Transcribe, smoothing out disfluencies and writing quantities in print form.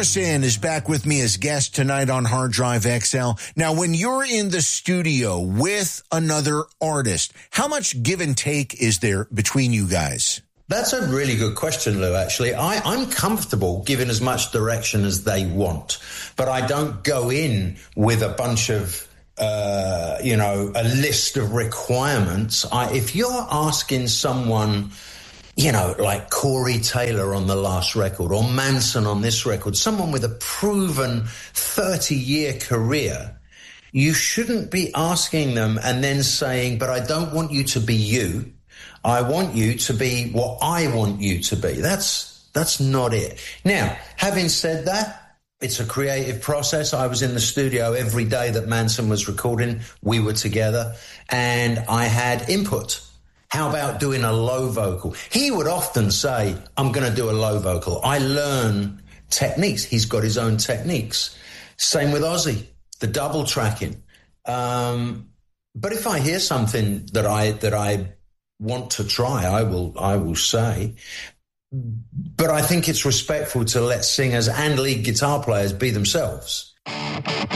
Harrison is back with me as guest tonight on Hard Drive XL. Now, when you're in the studio with another artist, how much give and take is there between you guys? That's a really good question, Lou, actually. I'm comfortable giving as much direction as they want, but I don't go in with a bunch of, a list of requirements. If you're asking someone, like Corey Taylor on the last record or Manson on this record, someone with a proven 30-year career, you shouldn't be asking them and then saying, but I don't want you to be you. I want you to be what I want you to be. That's not it. Now, having said that, it's a creative process. I was in the studio every day that Manson was recording. We were together and I had input. How about doing a low vocal? He would often say, I'm going to do a low vocal. I learn techniques. He's got his own techniques. Same with Ozzy, the double tracking. But if I hear something that I want to try, I will say. But I think it's respectful to let singers and lead guitar players be themselves.